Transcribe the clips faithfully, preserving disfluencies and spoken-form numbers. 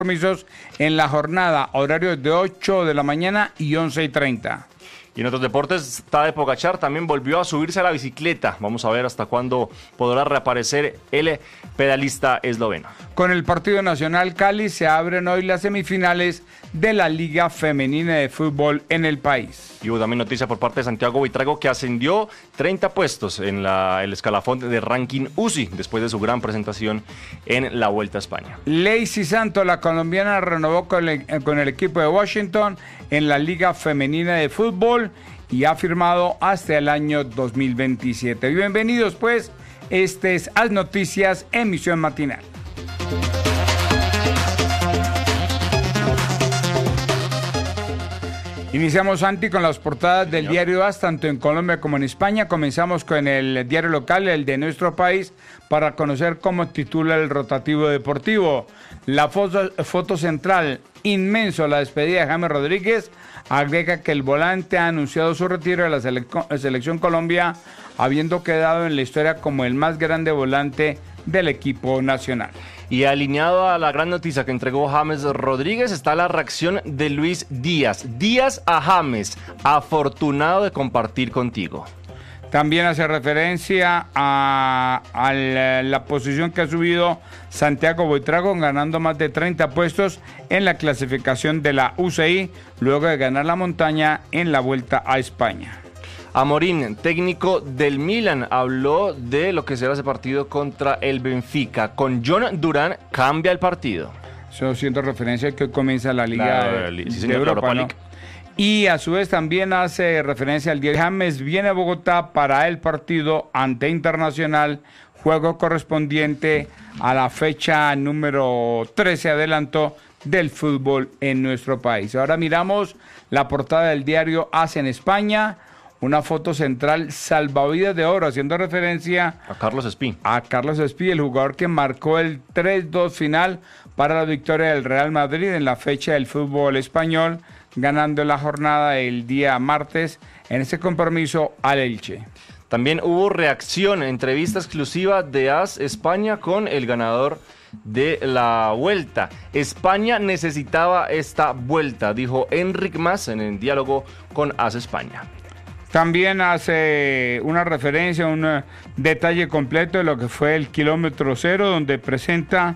compromisos en la jornada, horarios de ocho de la mañana y once y treinta. Y en otros deportes, Tadej Pogačar también volvió a subirse a la bicicleta. Vamos a ver hasta cuándo podrá reaparecer el pedalista esloveno. Con el Partido Nacional Cali se abren hoy las semifinales de la Liga Femenina de Fútbol en el país. Y hubo también noticia por parte de Santiago Buitrago, que ascendió treinta puestos en la, el escalafón de ranking U C I después de su gran presentación en la Vuelta a España. Lacey Santos, la colombiana, renovó con el, con el equipo de Washington en la Liga Femenina de Fútbol y ha firmado hasta el año dos mil veintisiete. Bienvenidos pues, este es Haz Noticias, emisión matinal. Iniciamos, Santi, con las portadas del diario AS, tanto en Colombia como en España. Comenzamos con el diario local, el de nuestro país, para conocer cómo titula el rotativo deportivo. La foto, foto central, inmenso, la despedida de James Rodríguez, agrega que el volante ha anunciado su retiro de la sele- Selección Colombia, habiendo quedado en la historia como el más grande volante del equipo nacional. Y alineado a la gran noticia que entregó James Rodríguez está la reacción de Luis Díaz. Díaz a James, afortunado de compartir contigo. También hace referencia a, a la, la posición que ha subido Santiago Buitrago, ganando más de treinta puestos en la clasificación de la U C I, luego de ganar la montaña en la Vuelta a España. Amorín, técnico del Milan, habló de lo que será ese partido contra el Benfica. Con John Durán cambia el partido. Eso haciendo referencia a que hoy comienza la Liga La, de, sí, de señor, Europa, Europa ¿no? League. Y a su vez también hace referencia al día. James viene a Bogotá para el partido ante Internacional, juego correspondiente a la fecha número trece, adelanto, del fútbol en nuestro país. Ahora miramos la portada del diario AS en España. Una foto central, salvavidas de oro, haciendo referencia a Carlos Espí. A Carlos Espí, el jugador que marcó el tres dos final para la victoria del Real Madrid en la fecha del fútbol español, ganando la jornada el día martes en ese compromiso al Elche. También hubo reacción, entrevista exclusiva de AS España con el ganador de la Vuelta. España necesitaba esta vuelta, dijo Enric Mas en el diálogo con AS España. También hace una referencia, un uh, detalle completo de lo que fue el kilómetro cero, donde presenta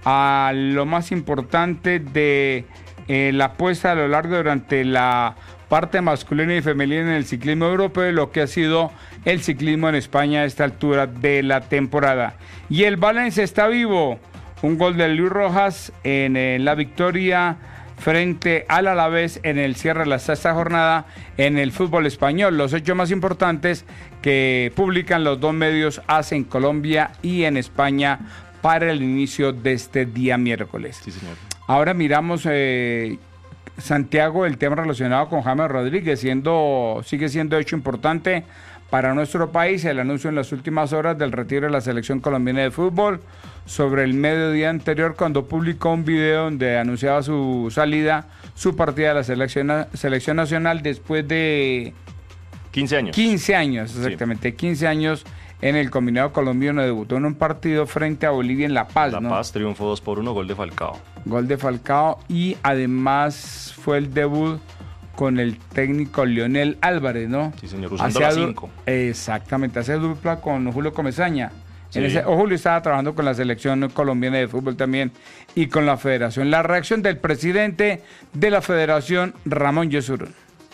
a lo más importante de eh, la apuesta a lo largo durante la parte masculina y femenina en el ciclismo europeo, lo que ha sido el ciclismo en España a esta altura de la temporada. Y el Valencia está vivo, un gol de Luis Rojas en eh, la victoria frente al Alavés en el cierre de la sexta jornada en el fútbol español. Los hechos más importantes que publican los dos medios AS en Colombia y en España para el inicio de este día miércoles. Sí, señor. Ahora miramos, eh, Santiago, el tema relacionado con James Rodríguez, siendo, sigue siendo hecho importante para nuestro país el anuncio en las últimas horas del retiro de la Selección Colombiana de Fútbol. Sobre el mediodía anterior, cuando publicó un video donde anunciaba su salida, su partida de la selección, selección nacional después de quince años. quince años, exactamente, sí. quince años en el combinado colombiano. Debutó en un partido frente a Bolivia en La Paz. La ¿no? Paz, triunfo dos por uno, gol de Falcao. Gol de Falcao, y además fue el debut con el técnico Leonel Álvarez, ¿no? Sí, señor, usando la cinco. Exactamente, hace dupla con Julio Comesaña. Sí. En ese, o Julio estaba trabajando con la selección colombiana de fútbol también y con la federación. La reacción del presidente de la federación, Ramón Yesurún.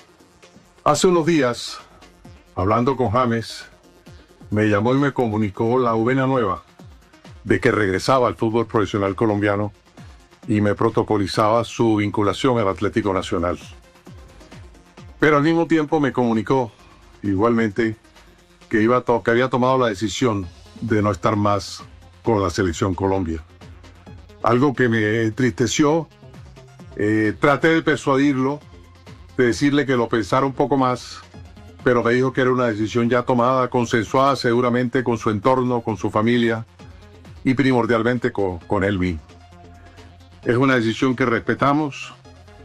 Hace unos días, hablando con James, me llamó y me comunicó la Uvena Nueva de que regresaba al fútbol profesional colombiano y me protocolizaba su vinculación al Atlético Nacional. Pero al mismo tiempo me comunicó igualmente que, iba a to- que había tomado la decisión de no estar más con la Selección Colombia. Algo que me entristeció. Eh, traté de persuadirlo, de decirle que lo pensara un poco más, pero me dijo que era una decisión ya tomada, consensuada seguramente con su entorno, con su familia y primordialmente con, con él mismo. Es una decisión que respetamos.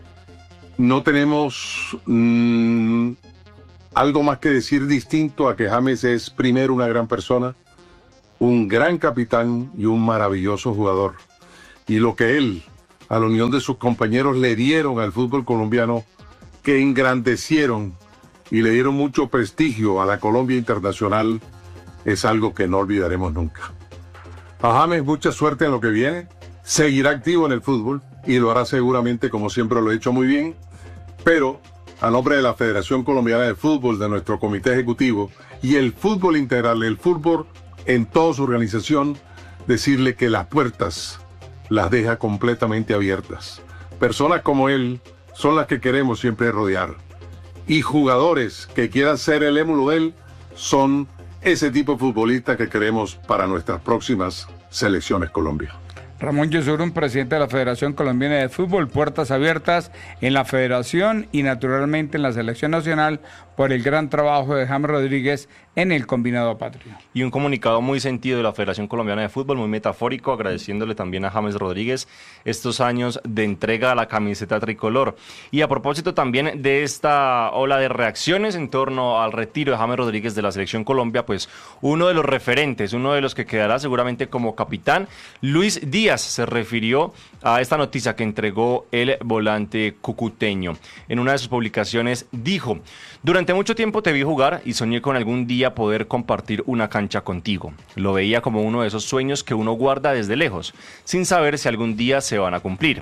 No tenemos mmm, algo más que decir distinto a que James es primero una gran persona, un gran capitán y un maravilloso jugador. Y lo que él a la unión de sus compañeros le dieron al fútbol colombiano, que engrandecieron y le dieron mucho prestigio a la Colombia internacional, es algo que no olvidaremos nunca. A James mucha suerte en lo que viene, seguirá activo en el fútbol y lo hará seguramente como siempre lo ha hecho muy bien, pero a nombre de la Federación Colombiana de Fútbol, de nuestro comité ejecutivo y el fútbol integral, el fútbol en toda su organización, decirle que las puertas las deja completamente abiertas. Personas como él son las que queremos siempre rodear. Y jugadores que quieran ser el émulo de él son ese tipo de futbolistas que queremos para nuestras próximas selecciones Colombia. Ramón Yesurún, presidente de la Federación Colombiana de Fútbol, puertas abiertas en la Federación y naturalmente en la Selección Nacional por el gran trabajo de James Rodríguez en el combinado patrio. Y un comunicado muy sentido de la Federación Colombiana de Fútbol, muy metafórico, agradeciéndole también a James Rodríguez estos años de entrega a la camiseta tricolor. Y a propósito también de esta ola de reacciones en torno al retiro de James Rodríguez de la Selección Colombia, pues uno de los referentes, uno de los que quedará seguramente como capitán, Luis Díaz, se refirió a esta noticia que entregó el volante cucuteño. En una de sus publicaciones dijo: durante mucho tiempo te vi jugar y soñé con algún día poder compartir una cancha contigo. Lo veía como uno de esos sueños que uno guarda desde lejos, sin saber si algún día se van a cumplir.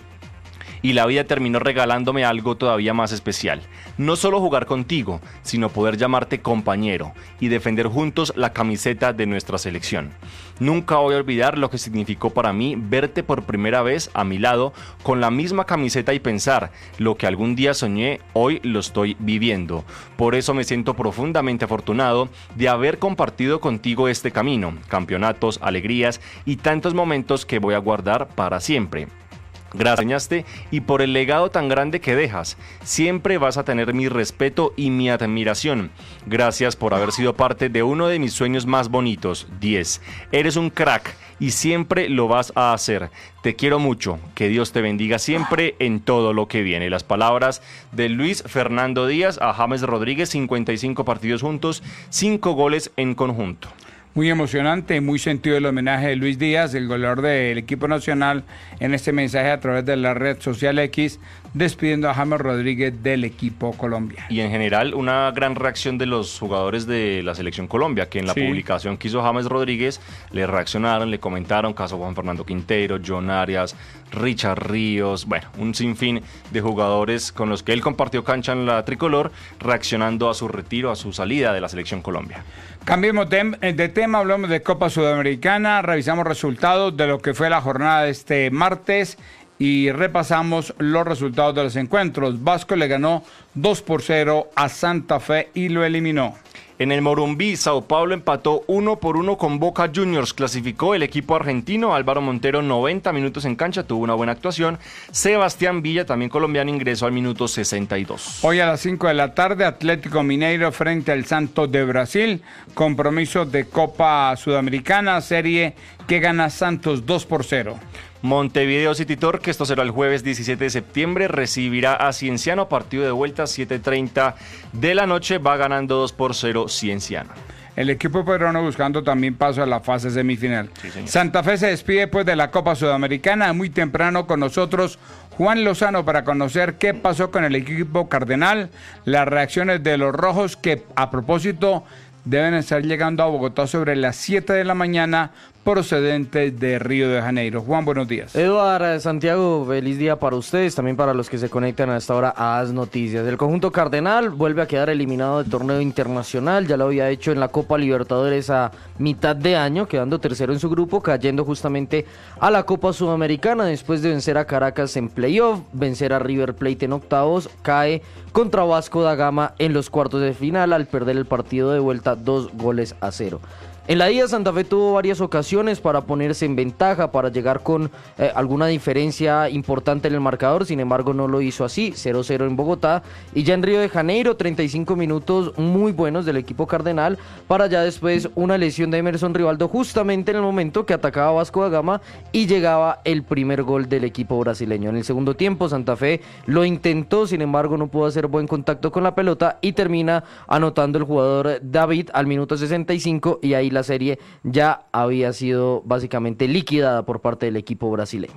Y la vida terminó regalándome algo todavía más especial. No solo jugar contigo, sino poder llamarte compañero y defender juntos la camiseta de nuestra selección. Nunca voy a olvidar lo que significó para mí verte por primera vez a mi lado con la misma camiseta y pensar, lo que algún día soñé, hoy lo estoy viviendo. Por eso me siento profundamente afortunado de haber compartido contigo este camino, campeonatos, alegrías y tantos momentos que voy a guardar para siempre. Gracias y por el legado tan grande que dejas. Siempre vas a tener mi respeto y mi admiración. Gracias por haber sido parte de uno de mis sueños más bonitos. diez. Eres un crack y siempre lo vas a hacer. Te quiero mucho. Que Dios te bendiga siempre en todo lo que viene. Las palabras de Luis Fernando Díaz a James Rodríguez, cincuenta y cinco partidos juntos, cinco goles en conjunto. Muy emocionante, muy sentido el homenaje de Luis Díaz, el goleador del equipo nacional, en este mensaje a través de la red social X, despidiendo a James Rodríguez del equipo colombiano. Y en general una gran reacción de los jugadores de la Selección Colombia, que en la sí. publicación que hizo James Rodríguez le reaccionaron, le comentaron, caso Juan Fernando Quintero, John Arias, Richard Ríos, bueno, un sinfín de jugadores con los que él compartió cancha en la tricolor, reaccionando a su retiro, a su salida de la Selección Colombia. Cambiemos de, de tema, hablamos de Copa Sudamericana, revisamos resultados de lo que fue la jornada de este martes y repasamos los resultados de los encuentros. Vasco le ganó dos por cero a Santa Fe y lo eliminó. En el Morumbí, Sao Paulo empató uno por uno con Boca Juniors. Clasificó el equipo argentino. Álvaro Montero, noventa minutos en cancha, tuvo una buena actuación. Sebastián Villa, también colombiano, ingresó al minuto sesenta y dos. Hoy a las cinco de la tarde, Atlético Mineiro frente al Santos de Brasil. Compromiso de Copa Sudamericana, serie que gana Santos dos por cero. Montevideo City Torque, esto será el jueves diecisiete de septiembre, recibirá a Cienciano, partido de vuelta, siete y treinta de la noche, va ganando dos por cero Cienciano. El equipo peruano buscando también paso a la fase semifinal. Sí, Santa Fe se despide pues de la Copa Sudamericana, muy temprano con nosotros Juan Lozano para conocer qué pasó con el equipo cardenal, las reacciones de los rojos que a propósito deben estar llegando a Bogotá sobre las siete de la mañana procedentes de Río de Janeiro. Juan, buenos días. Eduardo, Santiago, feliz día para ustedes, también para los que se conectan a esta hora a As Noticias. El conjunto cardenal vuelve a quedar eliminado del torneo internacional, ya lo había hecho en la Copa Libertadores a mitad de año, quedando tercero en su grupo, cayendo justamente a la Copa Sudamericana después de vencer a Caracas en playoff, vencer a River Plate en octavos, cae contra Vasco da Gama en los cuartos de final al perder el partido de vuelta dos goles a cero. En la ida Santa Fe tuvo varias ocasiones para ponerse en ventaja, para llegar con eh, alguna diferencia importante en el marcador, sin embargo no lo hizo así, cero cero en Bogotá, y ya en Río de Janeiro treinta y cinco minutos muy buenos del equipo cardenal, para ya después una lesión de Emerson Rivaldo justamente en el momento que atacaba Vasco da Gama y llegaba el primer gol del equipo brasileño. En el segundo tiempo Santa Fe lo intentó, sin embargo no pudo hacer buen contacto con la pelota y termina anotando el jugador David al minuto sesenta y cinco, y ahí la serie ya había sido básicamente liquidada por parte del equipo brasileño.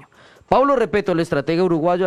Pablo Repeto, el estratega uruguayo,